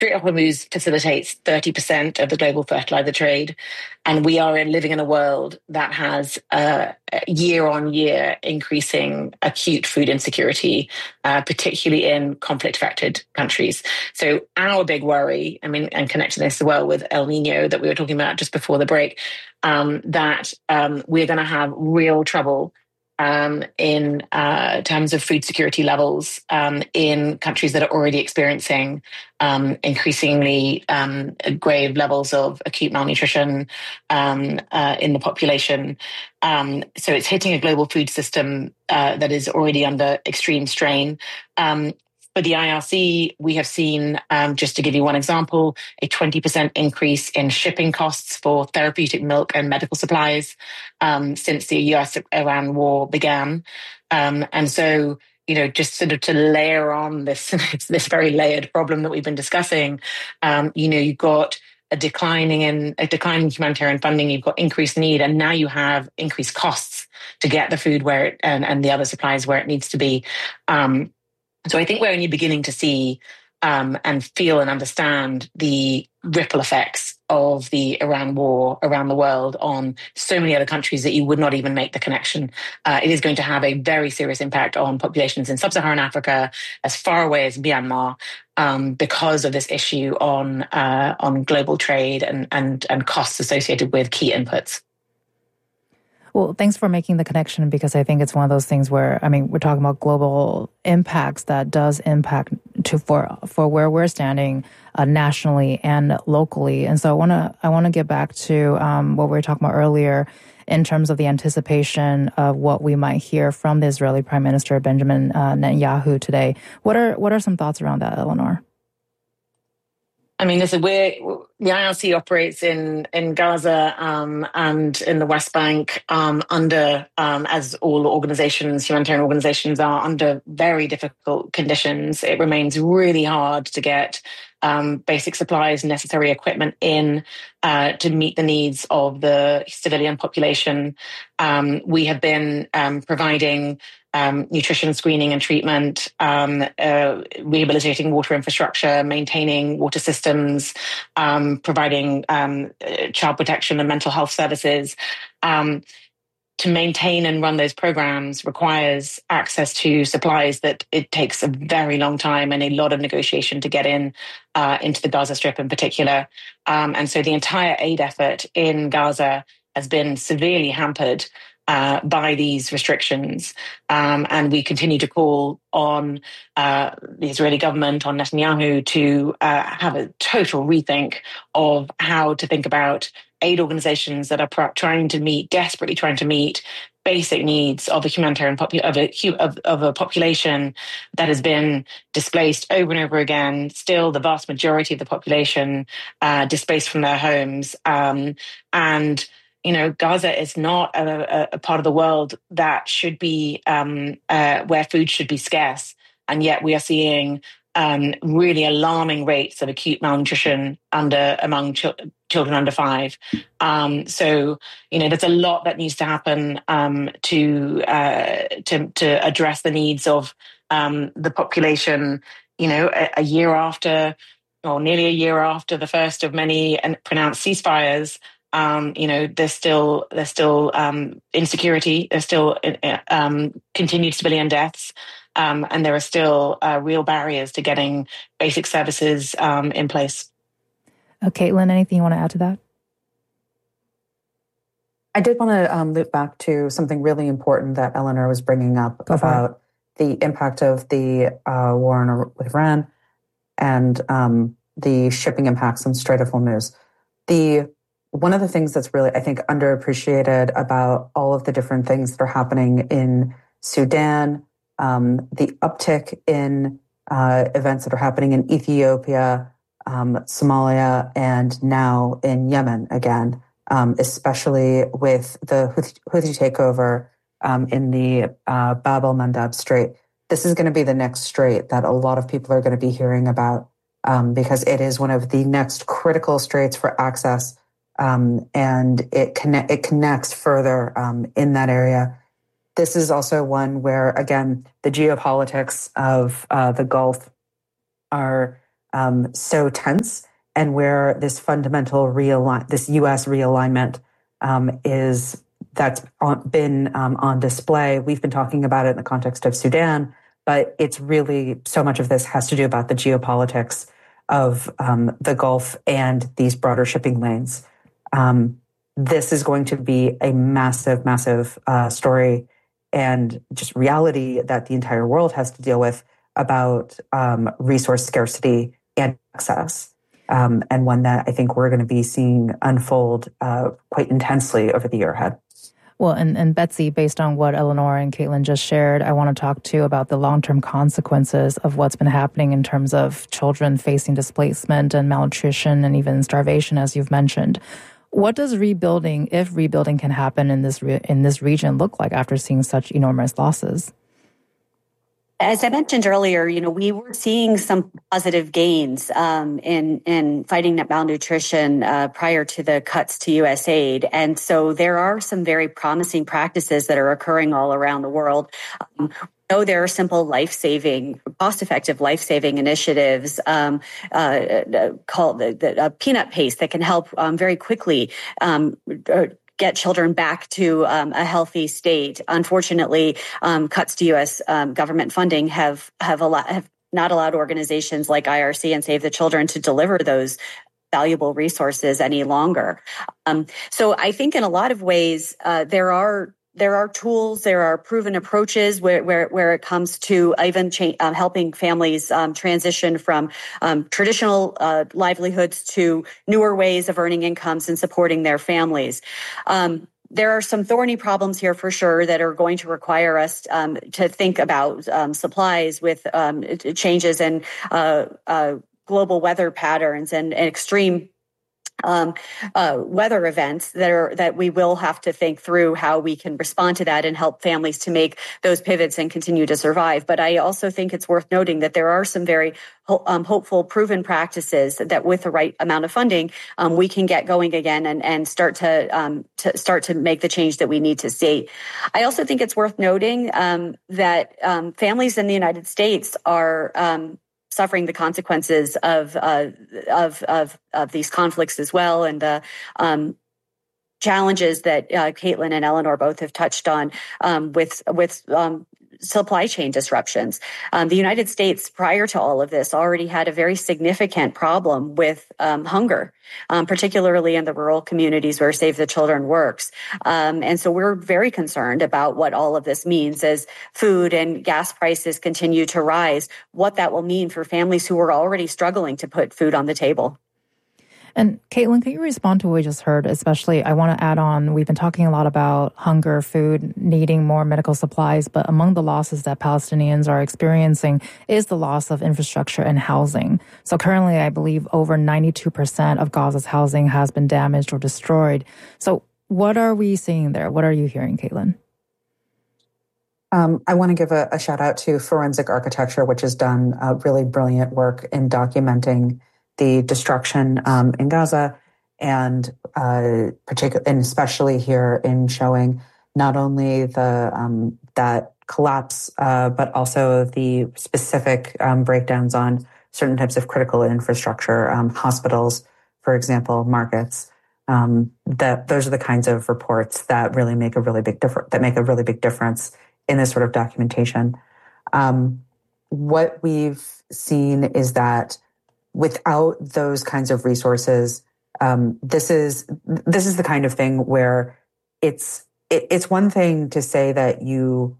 Strait of Hormuz facilitates 30% of the global fertilizer trade, and we are living in a world that has year on year increasing acute food insecurity, particularly in conflict-affected countries. So our big worry, and connecting this as well with El Nino that we were talking about just before the break, that we're going to have real trouble in terms of food security levels in countries that are already experiencing increasingly grave levels of acute malnutrition in the population. So it's hitting a global food system that is already under extreme strain. For the IRC, we have seen, just to give you one example, a 20% increase in shipping costs for therapeutic milk and medical supplies since the US-Iran war began. And so, just sort of to layer on this very layered problem that we've been discussing, you've got a declining humanitarian funding, you've got increased need, and now you have increased costs to get the food and the other supplies where it needs to be. So I think we're only beginning to see and feel and understand the ripple effects of the Iran war around the world on so many other countries that you would not even make the connection. It is going to have a very serious impact on populations in sub-Saharan Africa, as far away as Myanmar, because of this issue on global trade and costs associated with key inputs. Well, thanks for making the connection, because I think it's one of those things where, we're talking about global impacts that does impact for where we're standing nationally and locally. And so I want to get back to what we were talking about earlier in terms of the anticipation of what we might hear from the Israeli Prime Minister Benjamin Netanyahu today. What are some thoughts around that, Eleanor? Listen, the IRC operates in Gaza and in the West Bank under, as all organizations, humanitarian organizations are, under very difficult conditions. It remains really hard to get basic supplies, necessary equipment in to meet the needs of the civilian population. We have been providing nutrition screening and treatment, rehabilitating water infrastructure, maintaining water systems, providing child protection and mental health services. To maintain and run those programs requires access to supplies that it takes a very long time and a lot of negotiation to get into the Gaza Strip in particular. And so the entire aid effort in Gaza has been severely hampered by these restrictions. And we continue to call on the Israeli government, on Netanyahu, to have a total rethink of how to think about aid organizations that are desperately trying to meet basic needs of a humanitarian of a population that has been displaced over and over again. Still, the vast majority of the population displaced from their homes. And Gaza is not a part of the world that should be where food should be scarce, and yet we are seeing really alarming rates of acute malnutrition among children under 5. So there's a lot that needs to happen to address the needs of the population. A year after, or nearly a year after the first of many pronounced ceasefires. There's still insecurity. There's still continued civilian deaths, and there are still real barriers to getting basic services in place. Caitlin, anything you want to add to that? I did want to loop back to something really important that Eleanor was bringing up about the impact of the war with Iran and the shipping impacts on Strait of Hormuz. One of the things that's really, I think, underappreciated about all of the different things that are happening in Sudan, the uptick in events that are happening in Ethiopia, Somalia, and now in Yemen again, especially with the Houthi takeover in the Bab el-Mandab Strait. This is going to be the next strait that a lot of people are going to be hearing about because it is one of the next critical straits for access. And it connects further in that area. This is also one where, again, the geopolitics of the Gulf are so tense, and where this fundamental this U.S. realignment that's been on display. We've been talking about it in the context of Sudan, but it's really, so much of this has to do about the geopolitics of the Gulf and these broader shipping lanes. This is going to be a massive, massive story and just reality that the entire world has to deal with about resource scarcity and access, and one that I think we're going to be seeing unfold quite intensely over the year ahead. Well, and Betsy, based on what Eleanor and Caitlin just shared, I want to talk too about the long-term consequences of what's been happening in terms of children facing displacement and malnutrition and even starvation, as you've mentioned. What does rebuilding, if rebuilding can happen in this region, look like after seeing such enormous losses? As I mentioned earlier, we were seeing some positive gains in fighting malnutrition prior to the cuts to U.S. aid. And so there are some very promising practices that are occurring all around the world. There are simple cost-effective life-saving initiatives called the peanut paste that can help very quickly get children back to a healthy state. Unfortunately, cuts to U.S. Government funding have not allowed organizations like IRC and Save the Children to deliver those valuable resources any longer. So I think in a lot of ways, there are tools, there are proven approaches where it comes to even helping families transition from traditional livelihoods to newer ways of earning incomes and supporting their families. There are some thorny problems here for sure that are going to require us to think about supplies with changes in global weather patterns and extreme weather events that we will have to think through how we can respond to that and help families to make those pivots and continue to survive. But I also think it's worth noting that there are some very hopeful, proven practices that with the right amount of funding, we can get going again and start to make the change that we need to see. I also think it's worth noting that families in the United States are suffering the consequences of these conflicts as well, and the challenges that Caitlin and Eleanor both have touched on with supply chain disruptions. The United States, prior to all of this, already had a very significant problem with hunger, particularly in the rural communities where Save the Children works. And so we're very concerned about what all of this means as food and gas prices continue to rise, what that will mean for families who are already struggling to put food on the table. And Caitlin, can you respond to what we just heard? Especially, I want to add on, we've been talking a lot about hunger, food, needing more medical supplies, but among the losses that Palestinians are experiencing is the loss of infrastructure and housing. So currently, I believe over 92% of Gaza's housing has been damaged or destroyed. So what are we seeing there? What are you hearing, Caitlin? I want to give a shout out to Forensic Architecture, which has done really brilliant work in documenting the destruction in Gaza, and especially here in showing not only the that collapse, but also the specific breakdowns on certain types of critical infrastructure, hospitals, for example, markets. That those are the kinds of reports that really make a really big difference in this sort of documentation. What we've seen is that without those kinds of resources, this is the kind of thing where it's one thing to say that you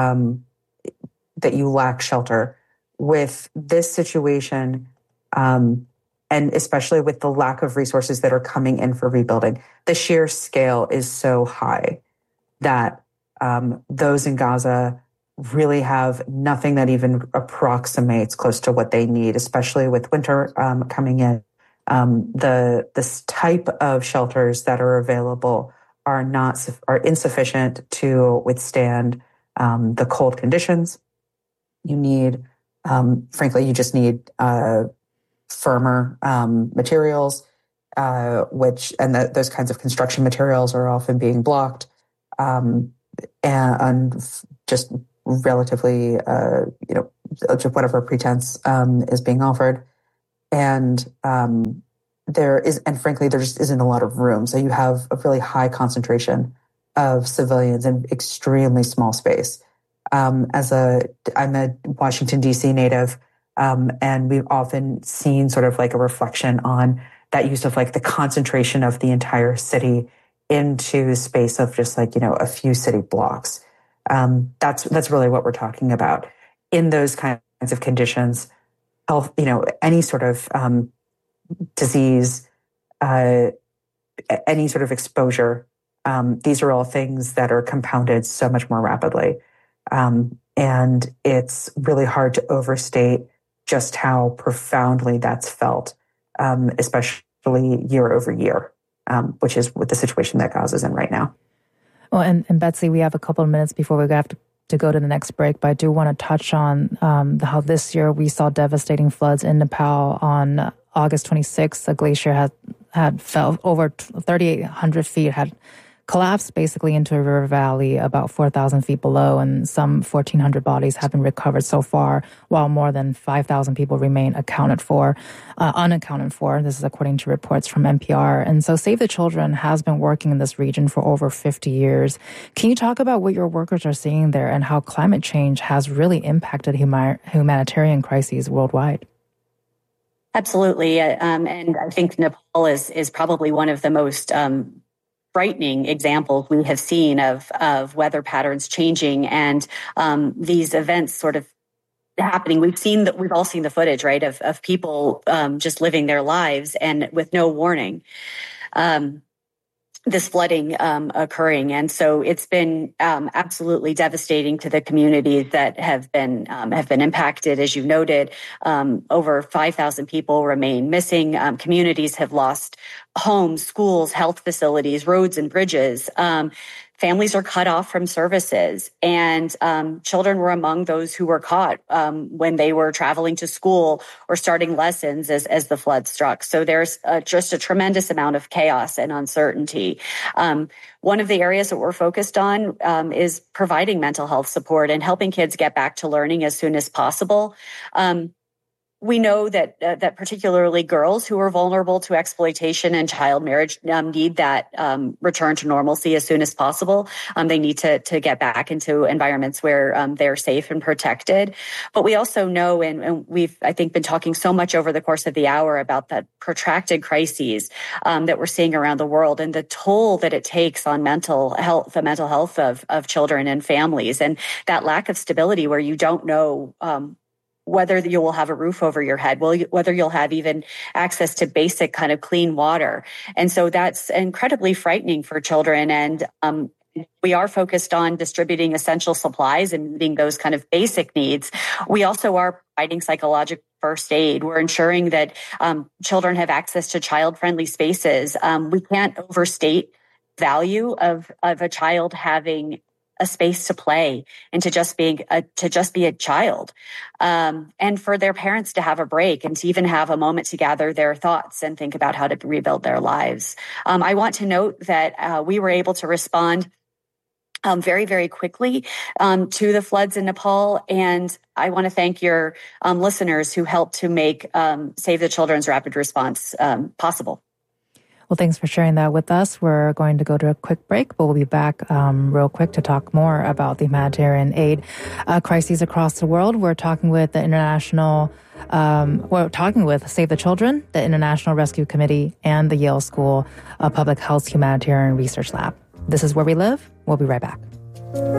lack shelter. With this situation, and especially with the lack of resources that are coming in for rebuilding, the sheer scale is so high that those in Gaza really have nothing that even approximates close to what they need, especially with winter coming in. This type of shelters that are available are insufficient to withstand the cold conditions. You need, frankly, you just need firmer materials, those kinds of construction materials are often being blocked, and just relatively, whatever pretense is being offered. and frankly, there just isn't a lot of room. So you have a really high concentration of civilians in extremely small space. I'm a Washington, D.C. native, and we've often seen sort of like a reflection on that use of like the concentration of the entire city into the space of just like, a few city blocks. That's really what we're talking about. In those kinds of conditions, health, any sort of disease, any sort of exposure, these are all things that are compounded so much more rapidly. And it's really hard to overstate just how profoundly that's felt, especially year over year, which is with the situation that Gaza is in right now. Well, and Betsy, we have a couple of minutes before we have to go to the next break, but I do want to touch on how this year we saw devastating floods in Nepal. On August 26th, a glacier had fell over 3,800 feet, had collapsed basically into a river valley about 4,000 feet below, and some 1,400 bodies have been recovered so far, while more than 5,000 people remain unaccounted for. This is according to reports from NPR. And so Save the Children has been working in this region for over 50 years. Can you talk about what your workers are seeing there and how climate change has really impacted humanitarian crises worldwide? Absolutely. And I think Nepal is probably one of the most frightening examples we have seen of weather patterns changing and these events sort of happening. We've all seen the footage, right, of people just living their lives and with no warning. This flooding occurring. And so it's been absolutely devastating to the communities that have been impacted. As you noted, over 5,000 people remain missing. Communities have lost homes, schools, health facilities, roads and bridges. Families are cut off from services, and children were among those who were caught when they were traveling to school or starting lessons as the flood struck. So there's just a tremendous amount of chaos and uncertainty. One of the areas that we're focused on is providing mental health support and helping kids get back to learning as soon as possible. We know that particularly girls who are vulnerable to exploitation and child marriage need that return to normalcy as soon as possible. They need to get back into environments where they're safe and protected. But we also know, and we've, I think, been talking so much over the course of the hour about that protracted crises that we're seeing around the world and the toll that it takes on mental health, the mental health of children and families, and that lack of stability where you don't know whether you will have a roof over your head, whether you'll have even access to basic kind of clean water. And so that's incredibly frightening for children. And we are focused on distributing essential supplies and meeting those kind of basic needs. We also are providing psychological first aid. We're ensuring that children have access to child-friendly spaces. We can't overstate value of a child having a space to play and to just be a child, and for their parents to have a break and to even have a moment to gather their thoughts and think about how to rebuild their lives. I want to note that we were able to respond very, very quickly to the floods in Nepal, and I want to thank your listeners who helped to make Save the Children's rapid response possible. Well, thanks for sharing that with us. We're going to go to a quick break, but we'll be back real quick to talk more about the humanitarian aid crises across the world. We're talking with Save the Children, the International Rescue Committee, and the Yale School of Public Health Humanitarian Research Lab. This is Where We Live. We'll be right back.